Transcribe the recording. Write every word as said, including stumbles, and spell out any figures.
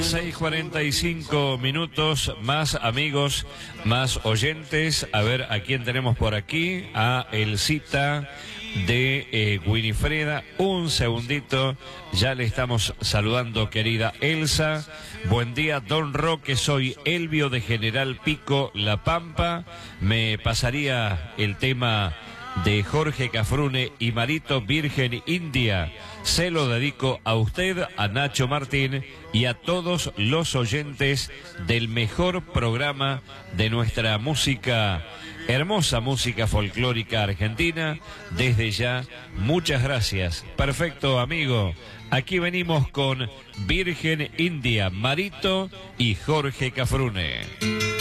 seis cuarenta y cinco minutos, más amigos, más oyentes. A ver a quién tenemos por aquí. A Elcita de eh, Winifreda. Un segundito, ya le estamos saludando, querida Elsa. Buen día, don Roque, soy Elvio de General Pico, La Pampa. Me pasaría el tema de Jorge Cafrune y Marito Virgen India. Se lo dedico a usted, a Nacho Martín y a todos los oyentes del mejor programa de nuestra música, hermosa música folclórica argentina. Desde ya, muchas gracias. Perfecto, amigo. Aquí venimos con Virgen India, Marito y Jorge Cafrune.